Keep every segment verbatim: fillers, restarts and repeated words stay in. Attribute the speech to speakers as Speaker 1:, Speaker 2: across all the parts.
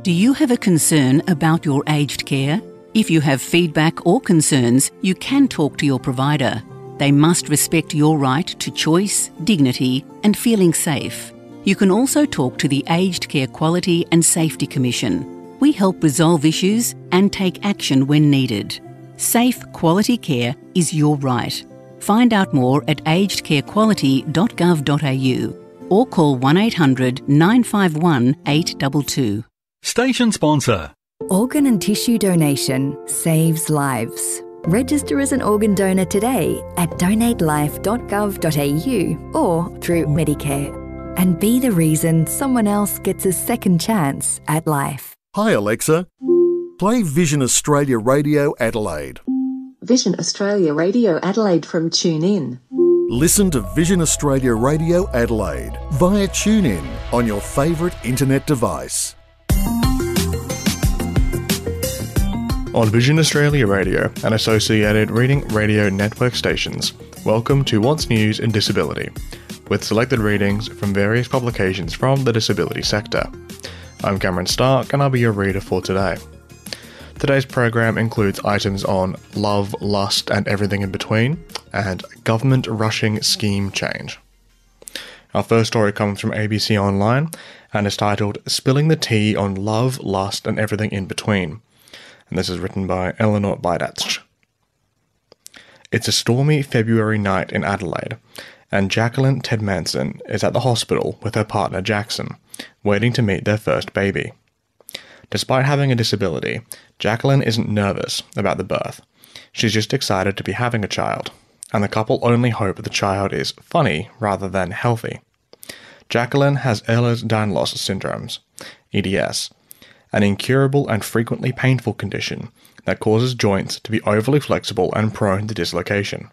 Speaker 1: Do you have a concern about your aged care? If you have feedback or concerns, you can talk to your provider. They must respect your right to choice, dignity, and feeling safe. You can also talk to the Aged Care Quality and Safety Commission. We help resolve issues and take action when needed. Safe, quality care is your right. Find out more at aged care quality dot gov dot a u or call one eight hundred nine five one eight two two.
Speaker 2: Station sponsor.
Speaker 3: Organ and tissue donation saves lives. Register as an organ donor today at donate life dot gov dot a u or through Medicare. And be the reason someone else gets a second chance at life.
Speaker 4: Hi Alexa, play Vision Australia Radio Adelaide.
Speaker 5: Vision Australia Radio Adelaide from TuneIn.
Speaker 4: Listen to Vision Australia Radio Adelaide via TuneIn on your favourite internet device.
Speaker 6: On Vision Australia Radio and associated Reading Radio Network stations, welcome to What's News in Disability, with selected readings from various publications from the disability sector. I'm Cameron Stark and I'll be your reader for today. Today's program includes items on love, lust and everything in between, and government rushing scheme change. Our first story comes from A B C Online and is titled Spilling the Tea on Love, Lust and Everything in Between. And this is written by Eleanor Baidatsch. It's a stormy February night in Adelaide, and Jacqueline Tedmanson is at the hospital with her partner Jackson, waiting to meet their first baby. Despite having a disability, Jacqueline isn't nervous about the birth. She's just excited to be having a child, and the couple only hope the child is funny rather than healthy. Jacqueline has Ehlers-Danlos syndromes, E D S, an incurable and frequently painful condition that causes joints to be overly flexible and prone to dislocation.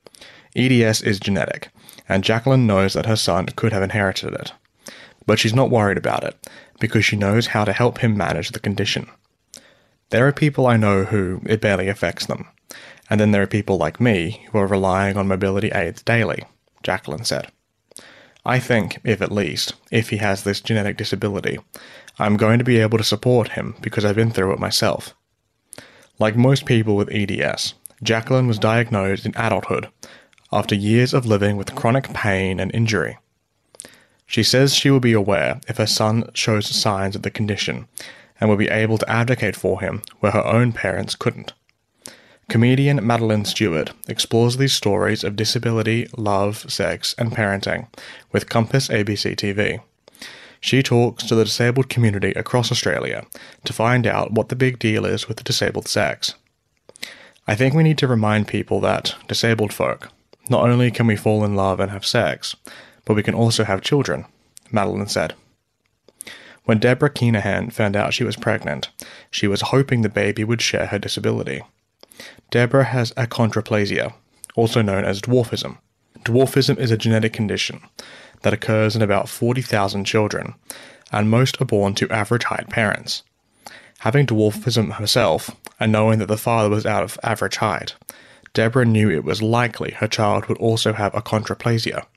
Speaker 6: E D S is genetic, and Jacqueline knows that her son could have inherited it. But she's not worried about it, because she knows how to help him manage the condition. There are people I know who it barely affects them, and then there are people like me who are relying on mobility aids daily, Jacqueline said. I think, if at least, if he has this genetic disability, I'm going to be able to support him because I've been through it myself. Like most people with E D S, Jacqueline was diagnosed in adulthood after years of living with chronic pain and injury. She says she will be aware if her son shows signs of the condition and will be able to advocate for him where her own parents couldn't. Comedian Madeline Stewart explores these stories of disability, love, sex, and parenting with Compass A B C T V. She talks to the disabled community across Australia to find out what the big deal is with the disabled sex. I think we need to remind people that, disabled folk, not only can we fall in love and have sex, but we can also have children, Madeline said. When Deborah Keenahan found out she was pregnant, she was hoping the baby would share her disability. Deborah has achondroplasia, also known as dwarfism. Dwarfism is a genetic condition that occurs in about forty thousand children, and most are born to average-height parents. Having dwarfism herself, and knowing that the father was out of average height, Deborah knew it was likely her child would also have achondroplasia.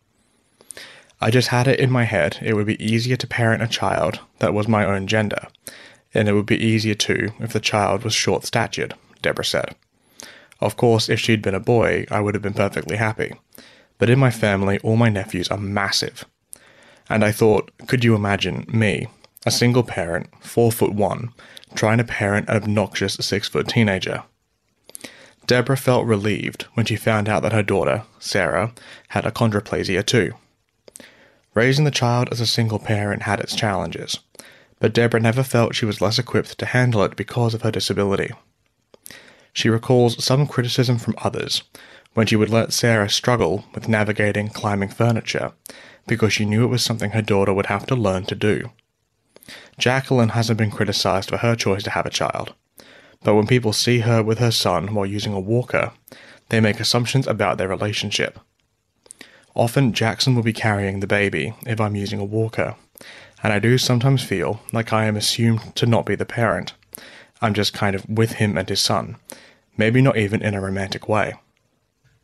Speaker 6: I just had it in my head it would be easier to parent a child that was my own gender, and it would be easier too if the child was short-statured, Deborah said. Of course, if she'd been a boy, I would have been perfectly happy. But in my family, all my nephews are massive. And I thought, could you imagine me, a single parent, four foot one, trying to parent an obnoxious six-foot teenager? Deborah felt relieved when she found out that her daughter, Sarah, had achondroplasia too. Raising the child as a single parent had its challenges, but Deborah never felt she was less equipped to handle it because of her disability. She recalls some criticism from others when she would let Sarah struggle with navigating climbing furniture because she knew it was something her daughter would have to learn to do. Jacqueline hasn't been criticized for her choice to have a child, but when people see her with her son while using a walker, they make assumptions about their relationship. Often Jackson will be carrying the baby if I'm using a walker, and I do sometimes feel like I am assumed to not be the parent. I'm just kind of with him and his son, maybe not even in a romantic way.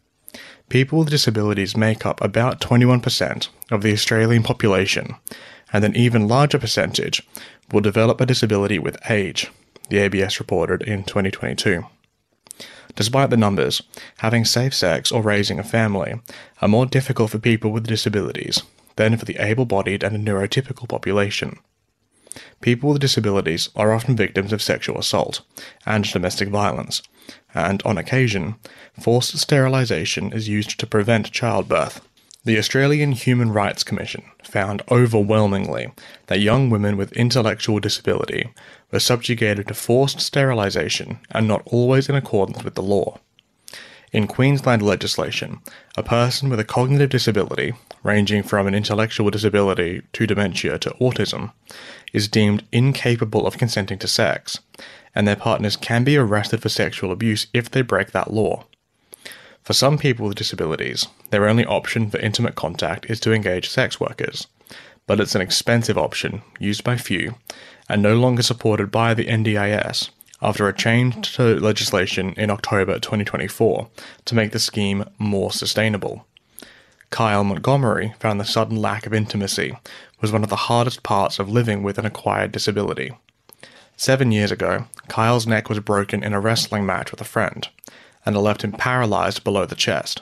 Speaker 6: People with disabilities make up about twenty-one percent of the Australian population, and an even larger percentage will develop a disability with age, the A B S reported in twenty twenty-two. Despite the numbers, having safe sex or raising a family are more difficult for people with disabilities than for the able-bodied and neurotypical population. People with disabilities are often victims of sexual assault and domestic violence, and, on occasion, forced sterilisation is used to prevent childbirth. The Australian Human Rights Commission found overwhelmingly that young women with intellectual disability were subjugated to forced sterilisation and not always in accordance with the law. In Queensland legislation, a person with a cognitive disability, ranging from an intellectual disability to dementia to autism, is deemed incapable of consenting to sex, and their partners can be arrested for sexual abuse if they break that law. For some people with disabilities, their only option for intimate contact is to engage sex workers, but it's an expensive option used by few and no longer supported by the N D I S after a change to legislation in October twenty twenty-four to make the scheme more sustainable. Kyle Montgomery found the sudden lack of intimacy was one of the hardest parts of living with an acquired disability. Seven years ago, Kyle's neck was broken in a wrestling match with a friend, and it left him paralysed below the chest.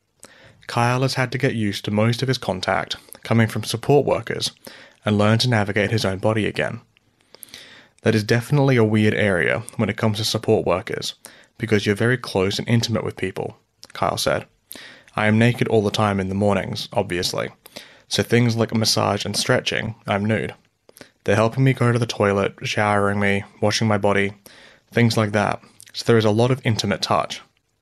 Speaker 6: Kyle has had to get used to most of his contact coming from support workers and learn to navigate his own body again. That is definitely a weird area when it comes to support workers, because you're very close and intimate with people, Kyle said. I am naked all the time in the mornings, obviously, so things like massage and stretching, I'm nude. They're helping me go to the toilet, showering me, washing my body, things like that, so there is a lot of intimate touch.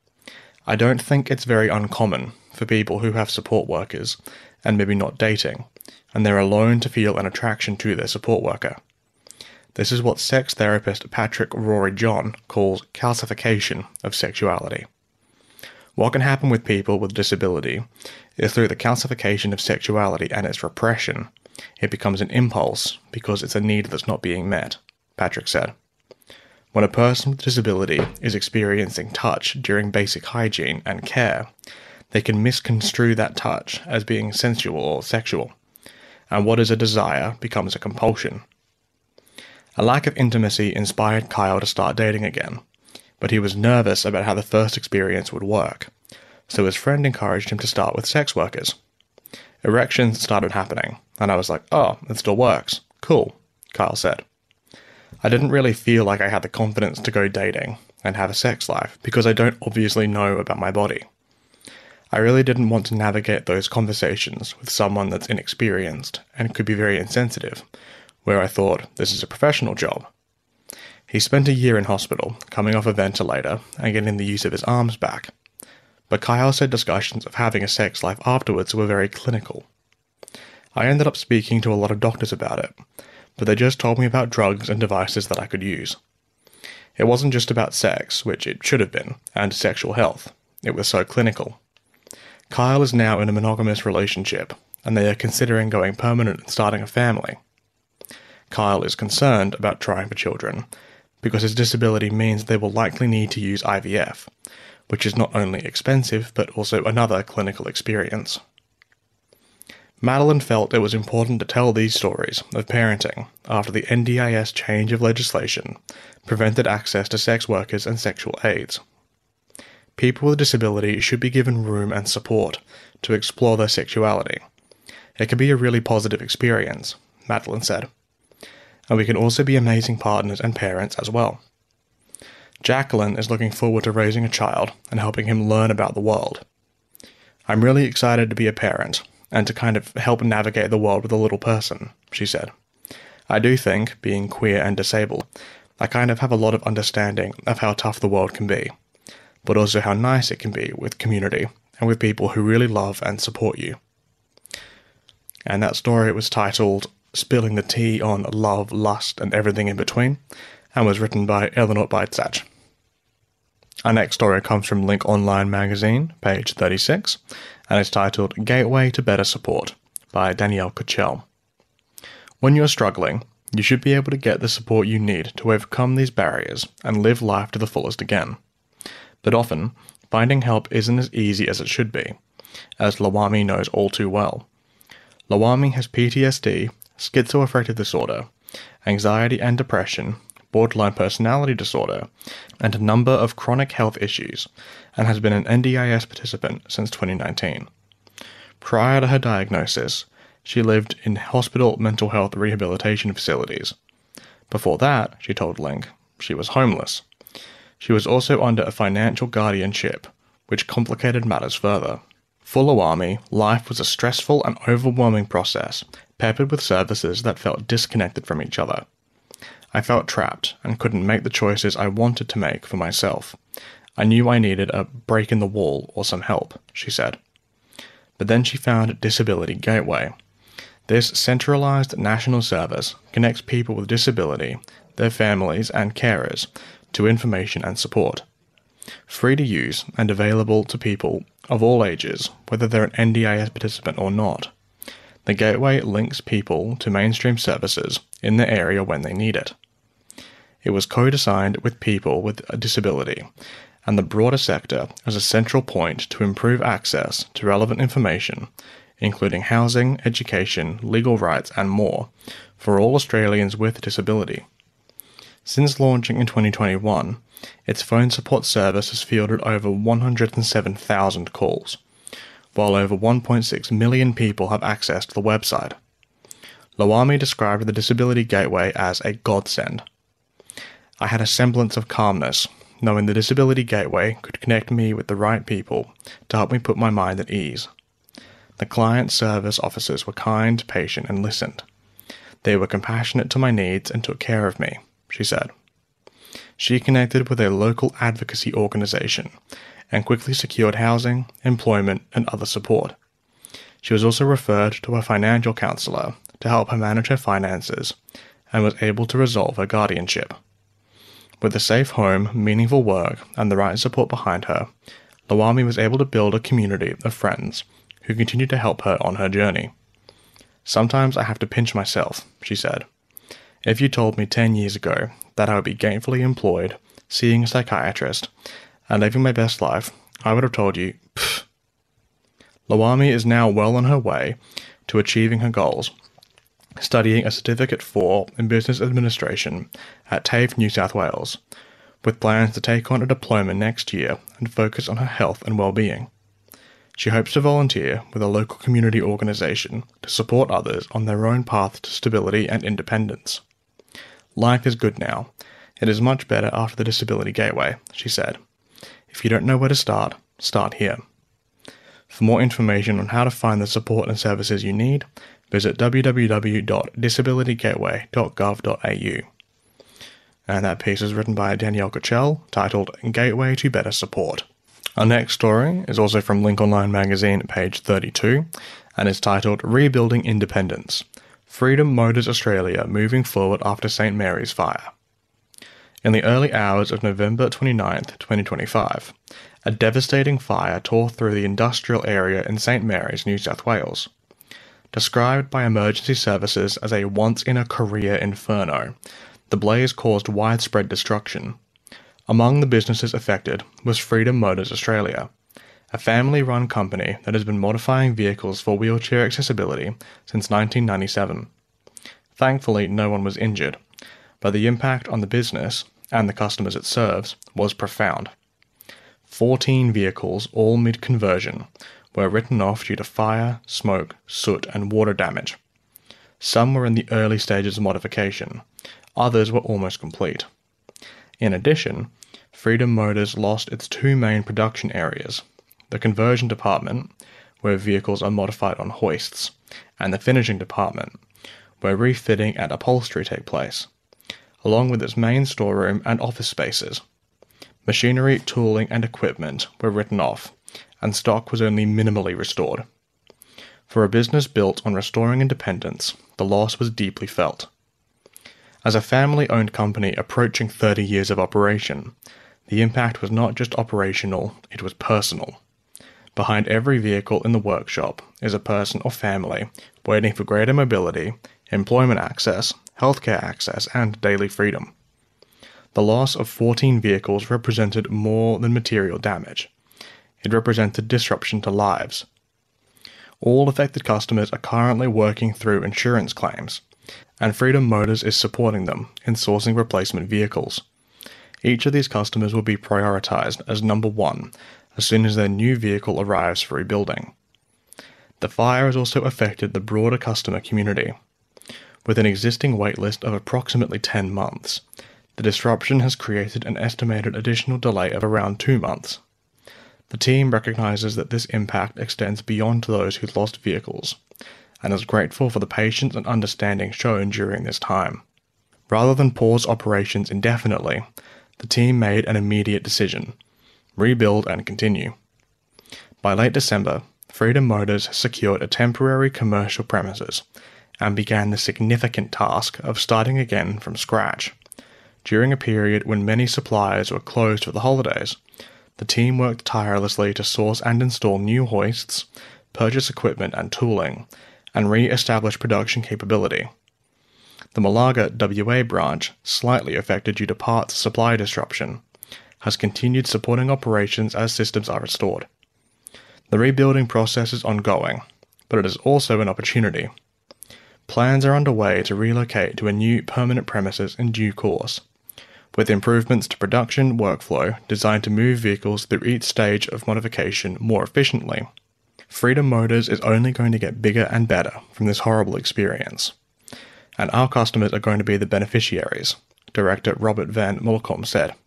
Speaker 6: I don't think it's very uncommon for people who have support workers, and maybe not dating, and they're alone to feel an attraction to their support worker. This is what sex therapist Patrick Rory John calls calcification of sexuality. What can happen with people with disability is through the calcification of sexuality and its repression, it becomes an impulse because it's a need that's not being met, Patrick said. When a person with disability is experiencing touch during basic hygiene and care, they can misconstrue that touch as being sensual or sexual, and what is a desire becomes a compulsion. A lack of intimacy inspired Kyle to start dating again, but he was nervous about how the first experience would work, so his friend encouraged him to start with sex workers. Erections started happening, and I was like, oh, it still works. Cool, Kyle said. I didn't really feel like I had the confidence to go dating and have a sex life because I don't obviously know about my body. I really didn't want to navigate those conversations with someone that's inexperienced and could be very insensitive, where I thought, this is a professional job. He spent a year in hospital, coming off a ventilator and getting the use of his arms back. But Kyle said discussions of having a sex life afterwards were very clinical. I ended up speaking to a lot of doctors about it, but they just told me about drugs and devices that I could use. It wasn't just about sex, which it should have been, and sexual health. It was so clinical. Kyle is now in a monogamous relationship, and they are considering going permanent and starting a family. Kyle is concerned about trying for children, because his disability means they will likely need to use I V F, which is not only expensive, but also another clinical experience. Madeline felt it was important to tell these stories of parenting after the N D I S change of legislation prevented access to sex workers and sexual aids. People with disability should be given room and support to explore their sexuality. It can be a really positive experience, Madeline said. And we can also be amazing partners and parents as well. Jacqueline is looking forward to raising a child and helping him learn about the world. I'm really excited to be a parent and to kind of help navigate the world with a little person, she said. I do think, being queer and disabled, I kind of have a lot of understanding of how tough the world can be, but also how nice it can be with community and with people who really love and support you. And that story was titled Spilling the Tea on Love, Lust and Everything in Between, and was written by Eleanor Beitzach. Our next story comes from Link Online Magazine, page thirty-six, and is titled Gateway to Better Support by Danielle Kuchel. When you're struggling, you should be able to get the support you need to overcome these barriers and live life to the fullest again. But often, finding help isn't as easy as it should be, as Lawami knows all too well. Lawami has P T S D schizoaffective disorder, anxiety and depression, borderline personality disorder, and a number of chronic health issues, and has been an N D I S participant since twenty nineteen. Prior to her diagnosis, she lived in hospital mental health rehabilitation facilities. Before that, she told Link, she was homeless. She was also under a financial guardianship, which complicated matters further. For Lawami, life was a stressful and overwhelming process, peppered with services that felt disconnected from each other. I felt trapped and couldn't make the choices I wanted to make for myself. I knew I needed a break in the wall or some help, she said. But then she found Disability Gateway. This centralized national service connects people with disability, their families and carers, to information and support. Free to use and available to people of all ages, whether they're an N D I S participant or not. The Gateway links people to mainstream services in the area when they need it. It was co-designed with people with a disability, and the broader sector as a central point to improve access to relevant information, including housing, education, legal rights and more, for all Australians with disability. Since launching in twenty twenty-one, its phone support service has fielded over one hundred seven thousand calls, while over one point six million people have access to the website. Lawami described the Disability Gateway as a godsend. I had a semblance of calmness, knowing the Disability Gateway could connect me with the right people to help me put my mind at ease. The client service officers were kind, patient, and listened. They were compassionate to my needs and took care of me, she said. She connected with a local advocacy organization and quickly secured housing, employment, and other support. She was also referred to a financial counselor to help her manage her finances and was able to resolve her guardianship. With a safe home, meaningful work, and the right support behind her, Lawami was able to build a community of friends who continued to help her on her journey. Sometimes I have to pinch myself, she said. If you told me ten years ago that I would be gainfully employed, seeing a psychiatrist, and living my best life, I would have told you, pfft. Lawami is now well on her way to achieving her goals, studying a Certificate four in Business Administration at TAFE New South Wales, with plans to take on a diploma next year and focus on her health and well-being. She hopes to volunteer with a local community organisation to support others on their own path to stability and independence. Life is good now. It is much better after the Disability Gateway, she said. If you don't know where to start, start here. For more information on how to find the support and services you need, visit w w w dot disability gateway dot gov dot a u. And that piece is written by Danielle Cotchell, titled Gateway to Better Support. Our next story is also from Link Online magazine, page thirty-two, and is titled Rebuilding Independence. Freedom Motors Australia moving forward after Saint Mary's fire. In the early hours of November twenty-ninth, twenty twenty-five, a devastating fire tore through the industrial area in Saint Mary's, New South Wales. Described by emergency services as a once-in-a-career inferno, the blaze caused widespread destruction. Among the businesses affected was Freedom Motors Australia, a family-run company that has been modifying vehicles for wheelchair accessibility since nineteen ninety-seven. Thankfully, no one was injured, but the impact on the business and the customers it serves was profound. Fourteen vehicles, all mid-conversion, were written off due to fire, smoke, soot, and water damage. Some were in the early stages of modification, others were almost complete. In addition, Freedom Motors lost its two main production areas, the conversion department, where vehicles are modified on hoists, and the finishing department, where refitting and upholstery take place, along with its main storeroom and office spaces. Machinery, tooling, and equipment were written off, and stock was only minimally restored. For a business built on restoring independence, the loss was deeply felt. As a family-owned company approaching thirty years of operation, the impact was not just operational, it was personal. Behind every vehicle in the workshop is a person or family waiting for greater mobility, employment access, healthcare access, and daily freedom. The loss of fourteen vehicles represented more than material damage. It represented disruption to lives. All affected customers are currently working through insurance claims, and Freedom Motors is supporting them in sourcing replacement vehicles. Each of these customers will be prioritised as number one as soon as their new vehicle arrives for rebuilding. The fire has also affected the broader customer community. With an existing waitlist of approximately ten months, the disruption has created an estimated additional delay of around two months. The team recognises that this impact extends beyond those who lost vehicles, and is grateful for the patience and understanding shown during this time. Rather than pause operations indefinitely, the team made an immediate decision: rebuild and continue. By late December, Freedom Motors secured a temporary commercial premises and began the significant task of starting again from scratch. During a period when many suppliers were closed for the holidays, the team worked tirelessly to source and install new hoists, purchase equipment and tooling, and re-establish production capability. The Malaga W A branch, slightly affected due to parts supply disruption, has continued supporting operations as systems are restored. The rebuilding process is ongoing, but it is also an opportunity. Plans are underway to relocate to a new permanent premises in due course, with improvements to production workflow designed to move vehicles through each stage of modification more efficiently. Freedom Motors is only going to get bigger and better from this horrible experience, and our customers are going to be the beneficiaries, Director Robert Van Mulcom said.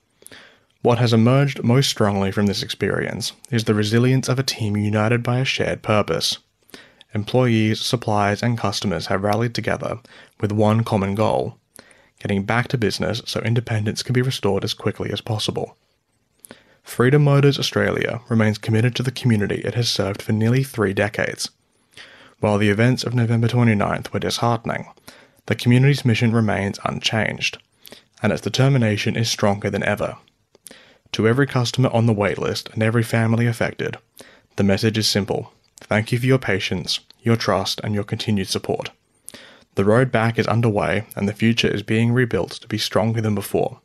Speaker 6: What has emerged most strongly from this experience is the resilience of a team united by a shared purpose. Employees, suppliers, and customers have rallied together with one common goal: getting back to business so independence can be restored as quickly as possible. Freedom Motors Australia remains committed to the community it has served for nearly three decades. While the events of November twenty-ninth were disheartening, the community's mission remains unchanged, and its determination is stronger than ever. To every customer on the waitlist and every family affected, the message is simple: thank you for your patience, your trust, and your continued support. The road back is underway, and the future is being rebuilt to be stronger than before.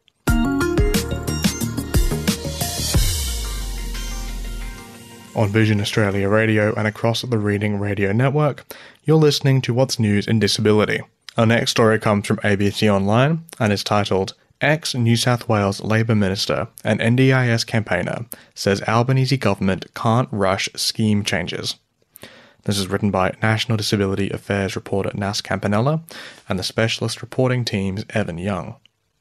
Speaker 6: On Vision Australia Radio and across the Reading Radio Network, you're listening to What's News in Disability. Our next story comes from A B C Online and is titled, Ex-New South Wales Labor Minister and N D I S campaigner says Albanese government can't rush scheme changes. This is written by National Disability Affairs reporter Nas Campanella and the specialist reporting team's Evan Young.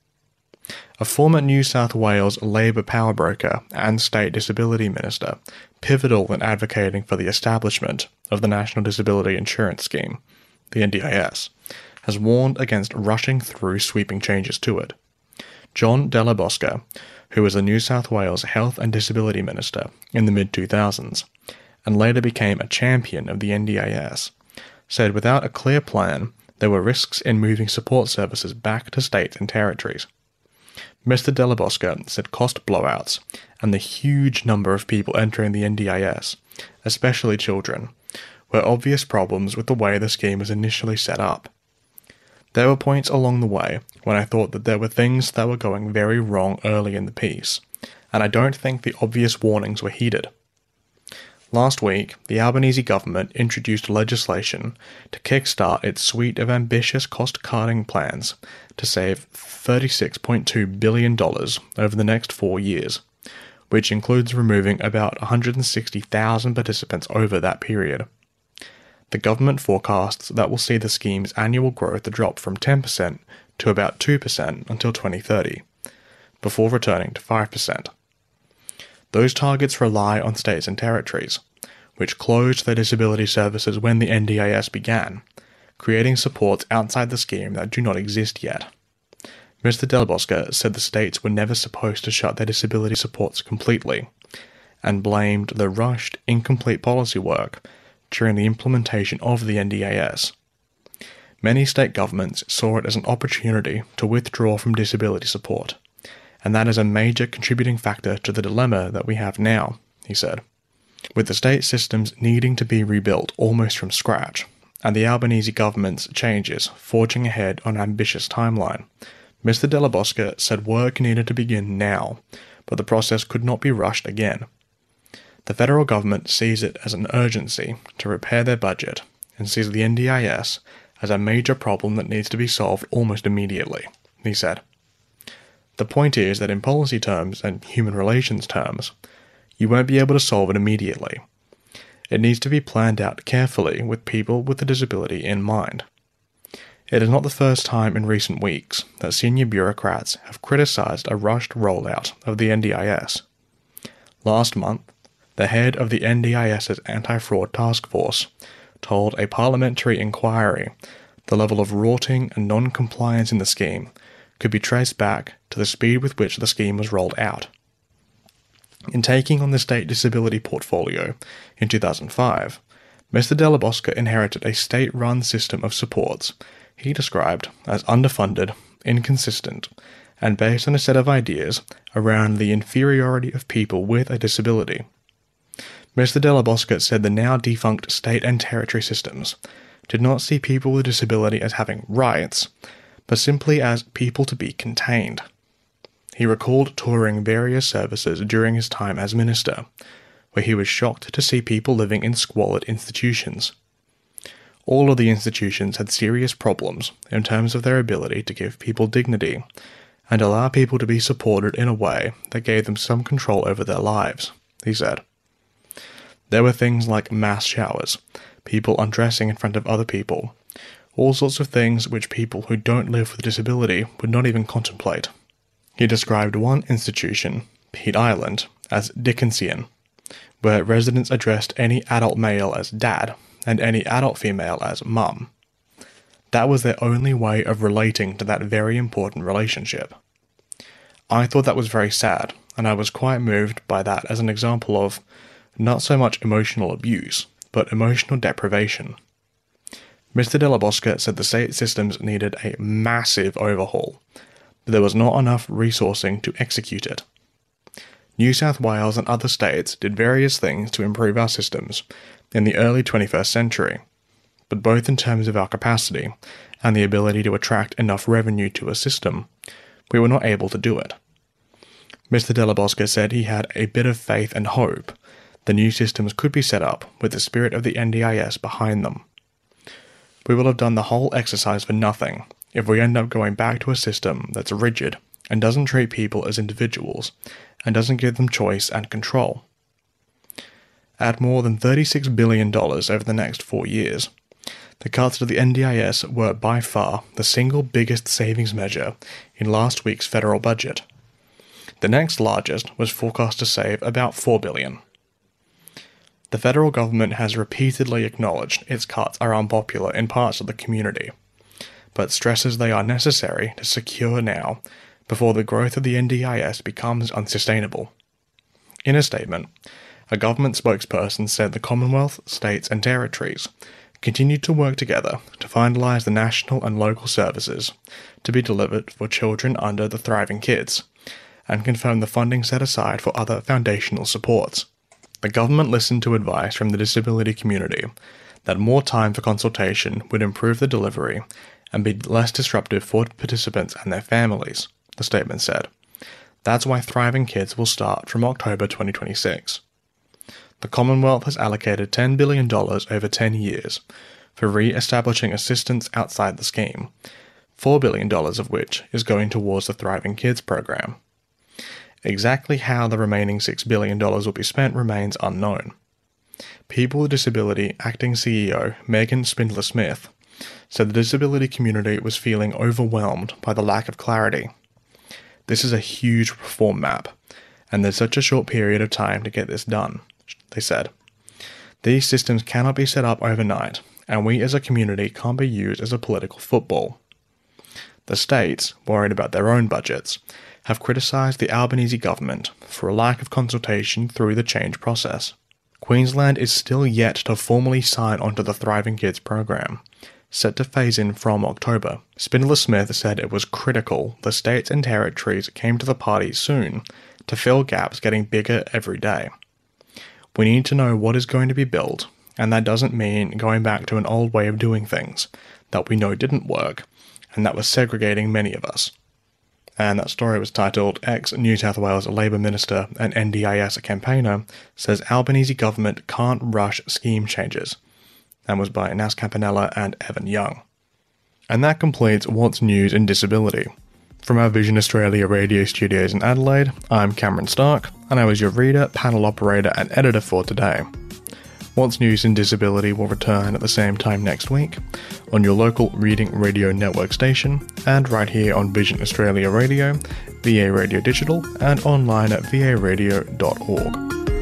Speaker 6: A former New South Wales Labor power broker and State Disability Minister, pivotal in advocating for the establishment of the National Disability Insurance Scheme, the N D I S, has warned against rushing through sweeping changes to it. John Della Bosca, who was the New South Wales Health and Disability Minister in the mid two thousands, and later became a champion of the N D I S, said without a clear plan, there were risks in moving support services back to states and territories. Mister Della Bosca said cost blowouts and the huge number of people entering the N D I S, especially children, were obvious problems with the way the scheme was initially set up. There were points along the way when I thought that there were things that were going very wrong early in the piece, and I don't think the obvious warnings were heeded. Last week, the Albanese government introduced legislation to kickstart its suite of ambitious cost-cutting plans to save thirty-six point two billion dollars over the next four years, which includes removing about one hundred sixty thousand participants over that period. The government forecasts that will see the scheme's annual growth drop from ten percent to about two percent until twenty thirty, before returning to five percent. Those targets rely on states and territories, which closed their disability services when the N D I S began, creating supports outside the scheme that do not exist yet. Mister Della Bosca said the states were never supposed to shut their disability supports completely, and blamed the rushed, incomplete policy work during the implementation of the N D I S. Many state governments saw it as an opportunity to withdraw from disability support, and that is a major contributing factor to the dilemma that we have now, he said. With the state systems needing to be rebuilt almost from scratch, and the Albanese government's changes forging ahead on an ambitious timeline, Mister Della Bosca said work needed to begin now, but the process could not be rushed again. The federal government sees it as an urgency to repair their budget and sees the N D I S as a major problem that needs to be solved almost immediately, he said. The point is that in policy terms and human relations terms, you won't be able to solve it immediately. It needs to be planned out carefully with people with a disability in mind. It is not the first time in recent weeks that senior bureaucrats have criticised a rushed rollout of the N D I S. Last month, the head of the N D I S's anti-fraud task force told a parliamentary inquiry the level of rorting and non-compliance in the scheme could be traced back to the speed with which the scheme was rolled out. In taking on the state disability portfolio in two thousand five, Mister Della Bosca inherited a state-run system of supports he described as underfunded, inconsistent, and based on a set of ideas around the inferiority of people with a disability. Mister Della Bosca said the now defunct state and territory systems did not see people with disability as having rights, but simply as people to be contained. He recalled touring various services during his time as minister, where he was shocked to see people living in squalid institutions. All of the institutions had serious problems in terms of their ability to give people dignity and allow people to be supported in a way that gave them some control over their lives, he said. There were things like mass showers, people undressing in front of other people, all sorts of things which people who don't live with a disability would not even contemplate. He described one institution, Pete Island, as Dickensian, where residents addressed any adult male as dad and any adult female as mum. That was their only way of relating to that very important relationship. I thought that was very sad, and I was quite moved by that as an example of not so much emotional abuse, but emotional deprivation. Mister Della Bosca said the state systems needed a massive overhaul, but there was not enough resourcing to execute it. New South Wales and other states did various things to improve our systems in the early twenty-first century, but both in terms of our capacity and the ability to attract enough revenue to a system, we were not able to do it. Mister Della Bosca said he had a bit of faith and hope the new systems could be set up with the spirit of the N D I S behind them. We will have done the whole exercise for nothing if we end up going back to a system that's rigid and doesn't treat people as individuals and doesn't give them choice and control. At more than thirty-six billion dollars over the next four years, the cuts to the N D I S were by far the single biggest savings measure in last week's federal budget. The next largest was forecast to save about four billion dollars. The federal government has repeatedly acknowledged its cuts are unpopular in parts of the community, but stresses they are necessary to secure now before the growth of the N D I S becomes unsustainable. In a statement, a government spokesperson said the Commonwealth, states and territories continue to work together to finalise the national and local services to be delivered for children under the Thriving Kids, and confirm the funding set aside for other foundational supports. The government listened to advice from the disability community that more time for consultation would improve the delivery and be less disruptive for participants and their families, the statement said. That's why Thriving Kids will start from October twenty twenty-six. The Commonwealth has allocated ten billion dollars over ten years for re-establishing assistance outside the scheme, four billion dollars of which is going towards the Thriving Kids program. Exactly how the remaining six billion dollars will be spent remains unknown. People with Disability Acting C E O Megan Spindler-Smith said the disability community was feeling overwhelmed by the lack of clarity. This is a huge reform map, and there's such a short period of time to get this done, they said. These systems cannot be set up overnight, and we as a community can't be used as a political football. The states, worried about their own budgets, have criticised the Albanese government for a lack of consultation through the change process. Queensland is still yet to formally sign onto the Thriving Kids program, set to phase in from October. Spindler-Smith said it was critical the states and territories came to the party soon to fill gaps getting bigger every day. We need to know what is going to be built, and that doesn't mean going back to an old way of doing things that we know didn't work and that was segregating many of us. And that story was titled Ex-New South Wales Labor Minister and N D I S campaigner says Albanese government can't rush scheme changes, and was by Nas Campanella and Evan Young. And that completes What's News in Disability. From our Vision Australia radio studios in Adelaide, I'm Cameron Stark, and I was your reader, panel operator and editor for today. What's News in Disability will return at the same time next week on your local Reading Radio Network station and right here on Vision Australia Radio, V A Radio Digital and online at v a radio dot org.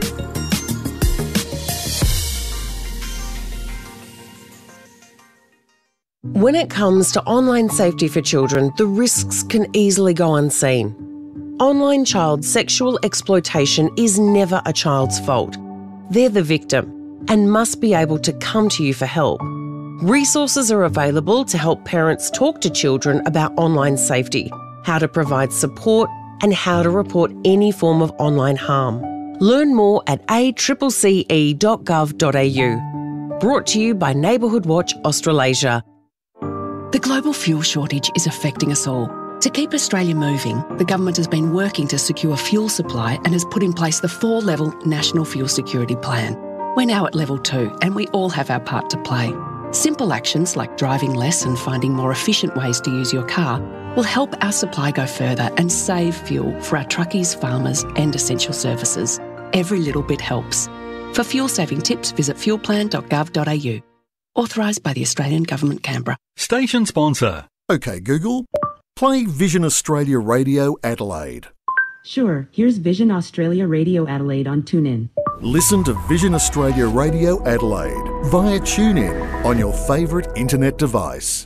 Speaker 7: When it comes to online safety for children, the risks can easily go unseen. Online child sexual exploitation is never a child's fault. They're the victim and must be able to come to you for help. Resources are available to help parents talk to children about online safety, how to provide support, and how to report any form of online harm. Learn more at a c c c e dot gov dot a u. Brought to you by Neighbourhood Watch Australasia.
Speaker 8: The global fuel shortage is affecting us all. To keep Australia moving, the government has been working to secure fuel supply and has put in place the four-level National Fuel Security Plan. We're now at level two and we all have our part to play. Simple actions like driving less and finding more efficient ways to use your car will help our supply go further and save fuel for our truckies, farmers and essential services. Every little bit helps. For fuel-saving tips, visit fuel plan dot gov dot a u. Authorised by the Australian Government, Canberra.
Speaker 2: Station sponsor.
Speaker 4: Okay, Google, play Vision Australia Radio Adelaide.
Speaker 9: Sure, here's Vision Australia Radio Adelaide on TuneIn.
Speaker 4: Listen to Vision Australia Radio Adelaide via TuneIn on your favourite internet device.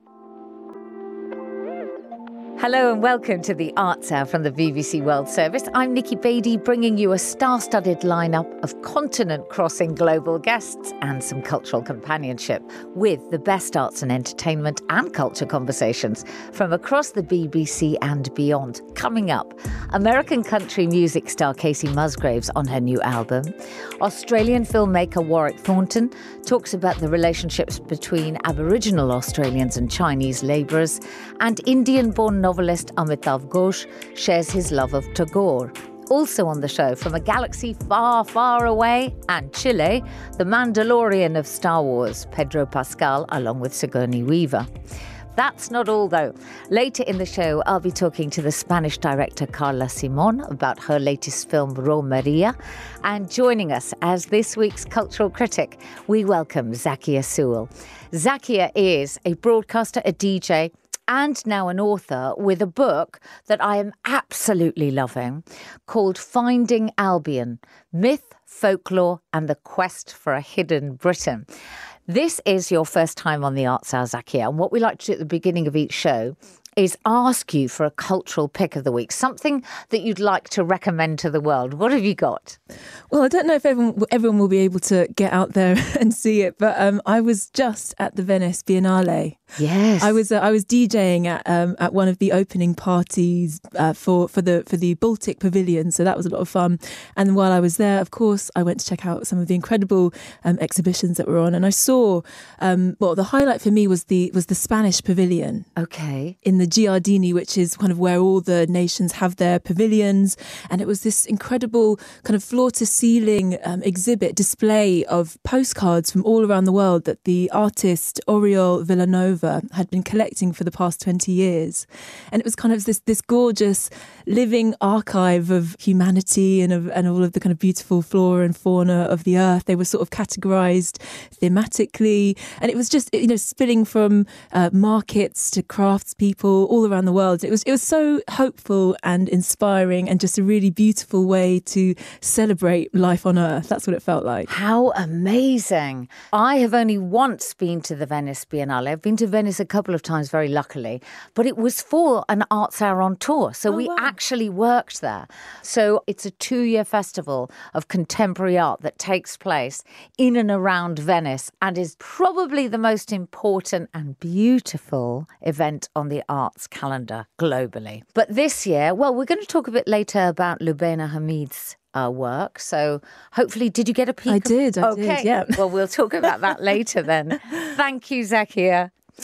Speaker 10: Hello and welcome to the Arts Hour from the B B C World Service. I'm Nikki Beattie, bringing you a star-studded lineup of continent-crossing global guests and some cultural companionship with the best arts and entertainment and culture conversations from across the B B C and beyond. Coming up, American country music star Casey Musgraves on her new album. Australian filmmaker Warwick Thornton talks about the relationships between Aboriginal Australians and Chinese labourers, and Indian-born novelist Novelist Amitav Ghosh shares his love of Tagore. Also on the show, from a galaxy far, far away and Chile, the Mandalorian of Star Wars, Pedro Pascal, along with Sigourney Weaver. That's not all, though. Later in the show, I'll be talking to the Spanish director Carla Simon about her latest film, Romeria. And joining us as this week's cultural critic, we welcome Zakia Sewell. Zakia is a broadcaster, a D J, and now an author with a book that I am absolutely loving called Finding Albion, Myth, Folklore and the Quest for a Hidden Britain. This is your first time on the Arts Hour, Zakia, and what we like to do at the beginning of each show is ask you for a cultural pick of the week, something that you'd like to recommend to the world. What have you got?
Speaker 11: Well, I don't know if everyone everyone will be able to get out there and see it, but um, I was just at the Venice Biennale.
Speaker 10: Yes,
Speaker 11: I was uh, I was DJing at um, at one of the opening parties uh, for for the for the Baltic Pavilion, so that was a lot of fun. And while I was there, of course, I went to check out some of the incredible um, exhibitions that were on, and I saw um, well, the highlight for me was the was the Spanish Pavilion.
Speaker 10: Okay,
Speaker 11: in the Giardini, which is kind of where all the nations have their pavilions, and it was this incredible kind of floor to ceiling um, exhibit display of postcards from all around the world that the artist Oriol Villanova had been collecting for the past twenty years. And it was kind of this this gorgeous living archive of humanity and of and all of the kind of beautiful flora and fauna of the earth. They were sort of categorized thematically, and it was just, you know, spilling from uh, markets to craftspeople all around the world. It was it was so hopeful and inspiring, and just a really beautiful way to celebrate life on earth. That's what it felt like.
Speaker 10: How amazing. I have only once been to the Venice Biennale. I've been to Venice a couple of times, very luckily, but it was for an Arts Hour on tour. So oh, we wow. actually worked there. So it's a two-year festival of contemporary art that takes place in and around Venice and is probably the most important and beautiful event on the arts calendar globally. But this year, well, we're going to talk a bit later about Lubena Hamid's Uh, work. So hopefully, did you get a peek?
Speaker 11: I did, I
Speaker 10: okay.
Speaker 11: did, yeah.
Speaker 10: Well, we'll talk about that later then. Thank you, Zakia.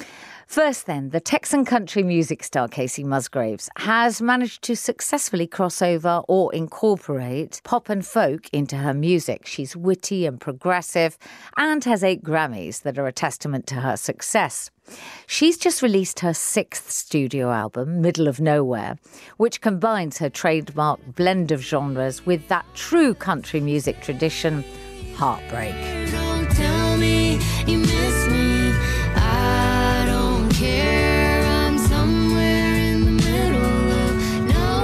Speaker 10: First then, the Texan country music star Kacey Musgraves has managed to successfully cross over or incorporate pop and folk into her music. She's witty and progressive and has eight Grammys that are a testament to her success. She's just released her sixth studio album, Middle of Nowhere, which combines her trademark blend of genres with that true country music tradition, heartbreak.
Speaker 12: Don't tell me you miss me. I don't care. I'm somewhere in the middle of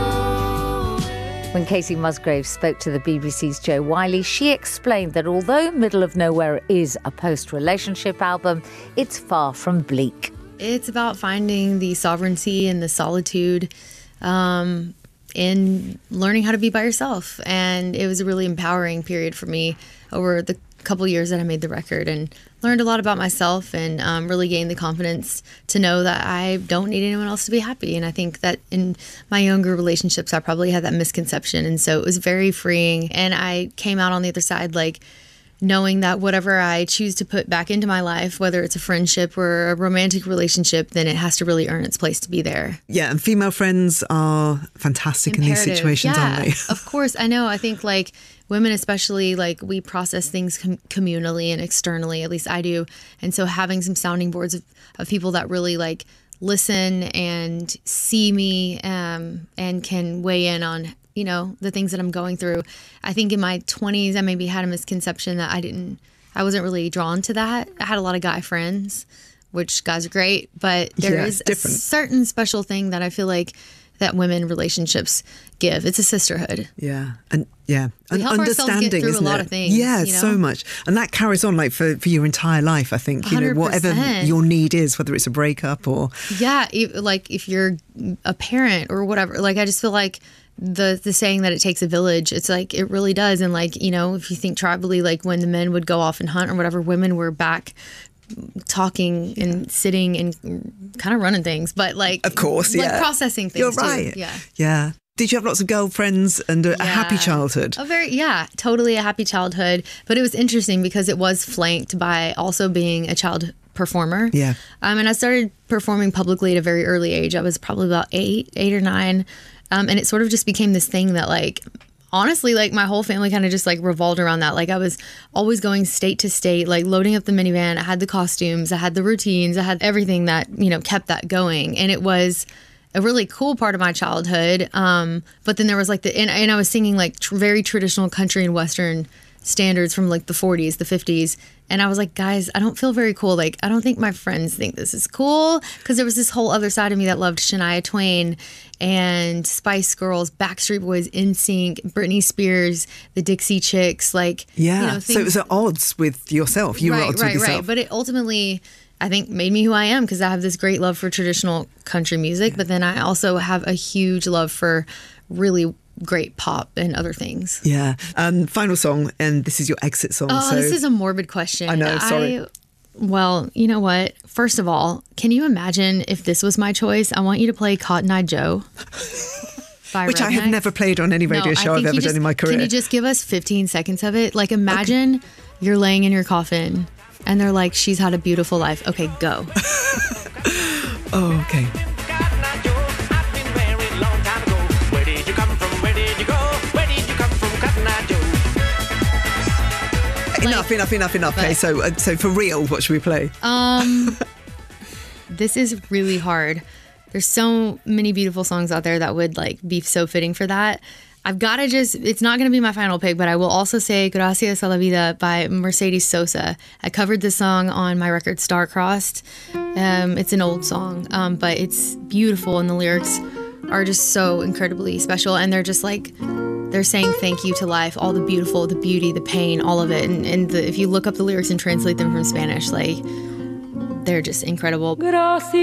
Speaker 12: nowhere.
Speaker 10: When Kacey Musgraves spoke to the B B C's Jo Whiley, she explained that although Middle of Nowhere is a post-relationship album, it's far from bleak.
Speaker 13: It's about finding the sovereignty and the solitude um, in learning how to be by yourself. And it was a really empowering period for me over the couple years that I made the record, and learned a lot about myself, and um, really gained the confidence to know that I don't need anyone else to be happy. And I think that in my younger relationships, I probably had that misconception. And so it was very freeing. And I came out on the other side like knowing that whatever I choose to put back into my life, whether it's a friendship or a romantic relationship, then it has to really earn its place to be there.
Speaker 14: Yeah, and female friends are fantastic
Speaker 13: Imperative.
Speaker 14: in these situations,
Speaker 13: yeah,
Speaker 14: aren't they?
Speaker 13: Of course. I know. I think like women especially, like we process things com- communally and externally, at least I do. And so having some sounding boards of, of people that really like listen and see me um, and can weigh in on, you know, the things that I'm going through. I think in my twenties, I maybe had a misconception that I didn't, I wasn't really drawn to that. I had a lot of guy friends, which guys are great, but there
Speaker 14: yeah,
Speaker 13: is
Speaker 14: different.
Speaker 13: a certain special thing that I feel like that women relationships give. It's a sisterhood.
Speaker 14: Yeah. And yeah.
Speaker 13: We
Speaker 14: and
Speaker 13: help ourselves
Speaker 14: understanding,
Speaker 13: get through
Speaker 14: isn't
Speaker 13: a lot
Speaker 14: it?
Speaker 13: of things.
Speaker 14: Yeah,
Speaker 13: you know?
Speaker 14: so much. And that carries on like for, for your entire life, I think. You know, whatever
Speaker 13: one hundred percent.
Speaker 14: your need is, whether it's a breakup or
Speaker 13: Yeah, e- like if you're a parent or whatever, like I just feel like the the saying that it takes a village, it's like it really does. And like, you know, if you think tribally, like when the men would go off and hunt or whatever, women were back talking and sitting and kind of running things, but like
Speaker 14: of course,
Speaker 13: like
Speaker 14: yeah,
Speaker 13: processing things.
Speaker 14: You're
Speaker 13: too.
Speaker 14: right.
Speaker 13: Yeah,
Speaker 14: yeah. Did you have lots of girlfriends and a,
Speaker 13: Yeah.
Speaker 14: a happy childhood?
Speaker 13: A very, yeah, totally a happy childhood. But it was interesting because it was flanked by also being a child performer.
Speaker 14: Yeah.
Speaker 13: Um, and I started performing publicly at a very early age. I was probably about eight, eight or nine. Um, and it sort of just became this thing that like, honestly, like my whole family kind of just like revolved around that. Like I was always going state to state, like loading up the minivan. I had the costumes, I had the routines, I had everything that, you know, kept that going. And it was a really cool part of my childhood. Um, but then there was like the, and, and I was singing like tr- very traditional country and Western standards from like the forties, the fifties. And I was like, guys, I don't feel very cool. Like, I don't think my friends think this is cool. Because there was this whole other side of me that loved Shania Twain and Spice Girls, Backstreet Boys, N Sync, Britney Spears, the Dixie Chicks. Like,
Speaker 14: Yeah.
Speaker 13: you know,
Speaker 14: so it was at odds with yourself. You
Speaker 13: right,
Speaker 14: were at odds
Speaker 13: right,
Speaker 14: with yourself.
Speaker 13: Right. But it ultimately, I think, made me who I am because I have this great love for traditional country music. Yeah. But then I also have a huge love for really great pop and other things.
Speaker 14: Yeah. Um, final song, and this is your exit song.
Speaker 13: Oh,
Speaker 14: so
Speaker 13: this is a morbid question.
Speaker 14: I know, sorry.
Speaker 13: I, well, you know what? First of all, can you imagine if this was my choice? I want you to play Cotton Eye Joe. by
Speaker 14: Which I have
Speaker 13: Rednex.
Speaker 14: never played on any radio
Speaker 13: No,
Speaker 14: show
Speaker 13: I
Speaker 14: I've
Speaker 13: think
Speaker 14: ever
Speaker 13: you just,
Speaker 14: done in my career.
Speaker 13: Can you just give us fifteen seconds of it? Like imagine okay. you're laying in your coffin and they're like, she's had a beautiful life. Okay, go.
Speaker 14: Oh, okay. Enough, enough, enough, enough. Okay, so uh, so for real, what should we play?
Speaker 13: Um, this is really hard. There's so many beautiful songs out there that would like be so fitting for that. I've got to just, it's not going to be my final pick, but I will also say Gracias a la Vida by Mercedes Sosa. I covered this song on my record Star-Crossed. Um, it's an old song, um, but it's beautiful and the lyrics are just so incredibly special. And they're just like, they're saying thank you to life, all the beautiful, the beauty, the pain, all of it. And, and the, if you look up the lyrics and translate them from Spanish, like, they're just incredible.
Speaker 15: Gracias